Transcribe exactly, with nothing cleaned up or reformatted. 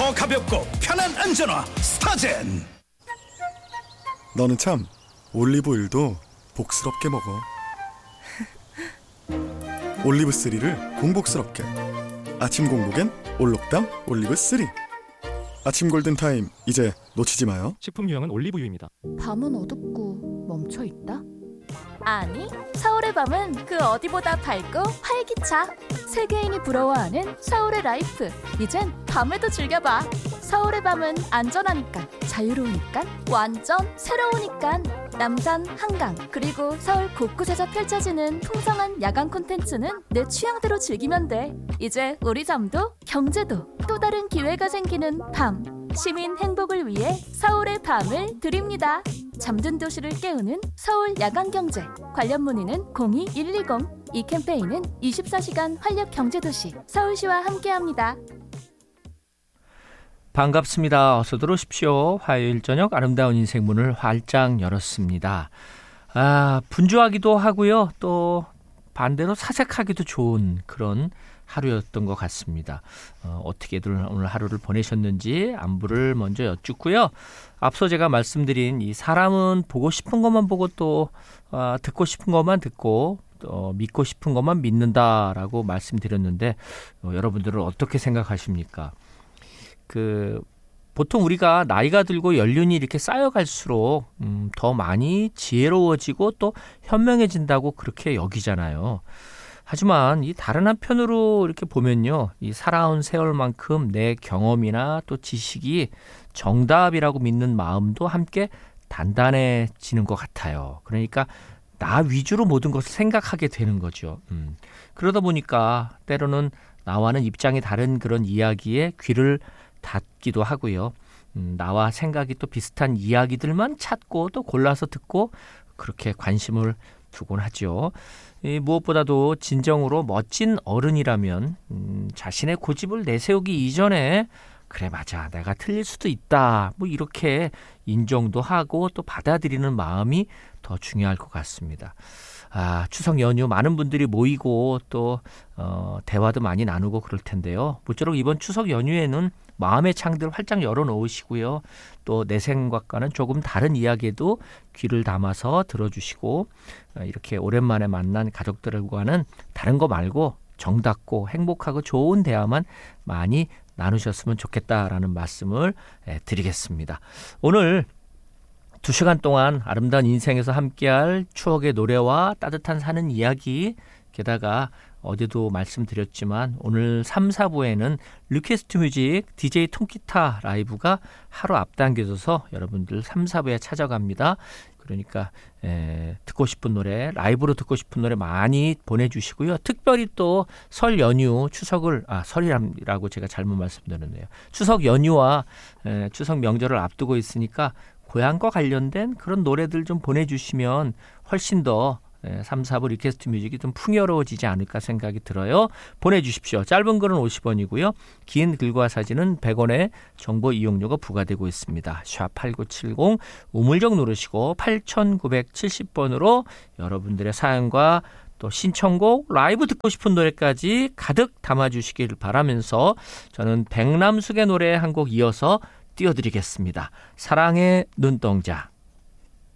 더 가볍고 편한 안전화 스타젠. 너는 참 올리브오일도 복스럽게 먹어. 올리브쓰리를 공복스럽게. 아침 공복엔 올록당 올리브쓰리. 아침 골든타임 이제 놓치지 마요. 식품 유형은 올리브유입니다. 밤은 어둡고 멈춰있다? 아니, 서울의 밤은 그 어디보다 밝고 활기차. 세계인이 부러워하는 서울의 라이프. 이젠 밤에도 즐겨봐. 서울의 밤은 안전하니까, 자유로우니까, 완전 새로우니까. 남산, 한강, 그리고 서울 곳곳에서 펼쳐지는 풍성한 야간 콘텐츠는 내 취향대로 즐기면 돼. 이제 우리 잠도 경제도 또 다른 기회가 생기는 밤. 시민 행복을 위해 서울의 밤을 드립니다. 잠든 도시를 깨우는 서울 야간경제. 관련 문의는 공이 일이공. 이 캠페인은 이십사 시간 활력 경제도시 서울시와 함께합니다. 반갑습니다. 어서 들어오십시오. 화요일 저녁 아름다운 인생 문을 활짝 열었습니다. 아, 분주하기도 하고요. 또 반대로 사색하기도 좋은 그런 하루였던 것 같습니다. 어, 어떻게들 오늘 하루를 보내셨는지 안부를 먼저 여쭙고요. 앞서 제가 말씀드린 이 사람은 보고 싶은 것만 보고 또 어, 듣고 싶은 것만 듣고 또 믿고 싶은 것만 믿는다라고 말씀드렸는데 어, 여러분들은 어떻게 생각하십니까? 그 보통 우리가 나이가 들고 연륜이 이렇게 쌓여갈수록 음, 더 많이 지혜로워지고 또 현명해진다고 그렇게 여기잖아요. 하지만 이 다른 한편으로 이렇게 보면요, 이 살아온 세월만큼 내 경험이나 또 지식이 정답이라고 믿는 마음도 함께 단단해지는 것 같아요. 그러니까 나 위주로 모든 것을 생각하게 되는 거죠. 음. 그러다 보니까 때로는 나와는 입장이 다른 그런 이야기에 귀를 닫기도 하고요. 음, 나와 생각이 또 비슷한 이야기들만 찾고 또 골라서 듣고 그렇게 관심을 두곤 하죠. 이 무엇보다도 진정으로 멋진 어른이라면 음, 자신의 고집을 내세우기 이전에 그래 맞아 내가 틀릴 수도 있다 뭐 이렇게 인정도 하고 또 받아들이는 마음이 더 중요할 것 같습니다. 아, 추석 연휴 많은 분들이 모이고 또 어, 대화도 많이 나누고 그럴 텐데요. 모쪼록 이번 추석 연휴에는 마음의 창들 활짝 열어놓으시고요. 또 내 생각과는 조금 다른 이야기에도 귀를 담아서 들어주시고 이렇게 오랜만에 만난 가족들과는 다른 거 말고 정답고 행복하고 좋은 대화만 많이 나누셨으면 좋겠다라는 말씀을 드리겠습니다. 오늘 두 시간 동안 아름다운 인생에서 함께할 추억의 노래와 따뜻한 사는 이야기, 게다가 어제도 말씀드렸지만 오늘 삼, 사 부에는 리퀘스트 뮤직 디제이 통기타 라이브가 하루 앞당겨져서 여러분들 삼, 사 부에 찾아갑니다. 그러니까 에, 듣고 싶은 노래, 라이브로 듣고 싶은 노래 많이 보내주시고요. 특별히 또 설 연휴, 추석을, 아 설이라고 제가 잘못 말씀드렸네요. 추석 연휴와 에, 추석 명절을 앞두고 있으니까 고향과 관련된 그런 노래들 좀 보내주시면 훨씬 더 삼, 사 부 리퀘스트 뮤직이 좀 풍요로워지지 않을까 생각이 들어요. 보내주십시오. 짧은 글은 오십 원이고요. 긴 글과 사진은 백 원의 정보 이용료가 부과되고 있습니다. 샵 팔구칠공 우물정 누르시고 팔구칠십 번으로 여러분들의 사연과 또 신청곡, 라이브 듣고 싶은 노래까지 가득 담아주시길 바라면서 저는 백남숙의 노래 한 곡 이어서 띄워드리겠습니다. 사랑의 눈동자.